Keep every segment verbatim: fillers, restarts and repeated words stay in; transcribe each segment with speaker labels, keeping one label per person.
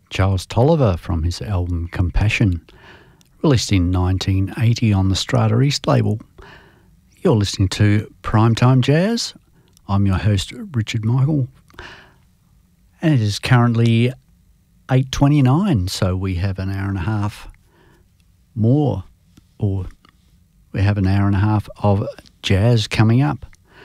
Speaker 1: Charles Tolliver from his album Compassion, released in nineteen eighty on the Strata East label. You're listening to Primetime Jazz. I'm your host, Richard Michael, and it is currently eight twenty-nine, so we have an hour and a half more, or we have an hour and a half of jazz coming up.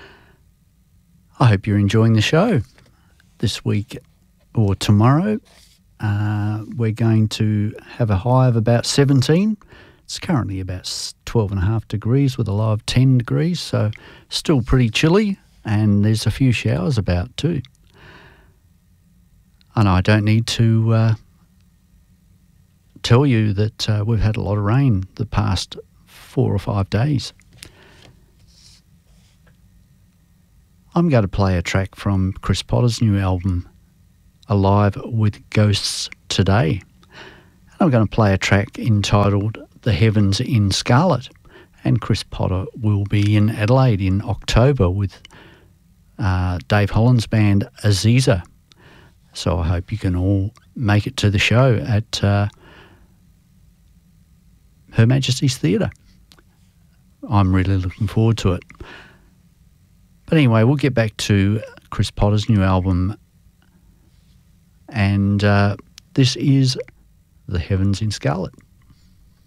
Speaker 1: I hope you're enjoying the show. This week or tomorrow, uh, we're going to have a high of about seventeen. It's currently about twelve and a half degrees with a low of ten degrees, so still pretty chilly, and there's a few showers about too. And I don't need to uh, tell you that uh, we've had a lot of rain the past four or five days. I'm going to play a track from Chris Potter's new album, Alive with Ghosts Today. And I'm going to play a track entitled The Heavens in Scarlet. And Chris Potter will be in Adelaide in October with uh, Dave Holland's band Aziza. So I hope you can all make it to the show at uh, Her Majesty's Theatre. I'm really looking forward to it. But anyway, we'll get back to Chris Potter's new album, and uh, this is The Heavens in Scarlet.